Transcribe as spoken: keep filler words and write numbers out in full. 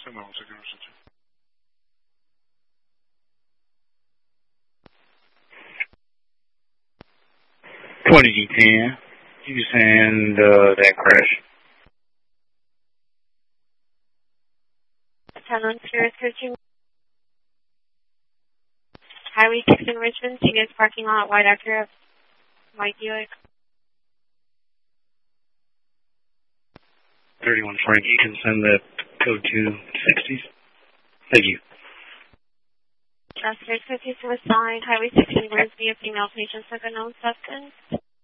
twenty G ten. You send uh, that crash. ten one zero thirteen. Highway six in Richmond, Tigges parking lot, white Acura, white Buick. thirty-one Frank, you can send that code to sixties. Thank you. That's fifty to the side, Highway six in Grimsby, a female patient took a known substance.